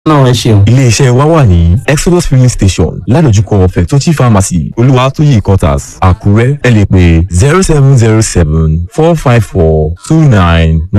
náà ẹ ṣeun. Ilé-iṣẹ́ wa wà ní Exodus filling station ládojúkọ Fẹ̀tọ́jì pharmacy Olúwatóyè quarters Àkúrẹ́. Ẹ lè pè 0707 454 29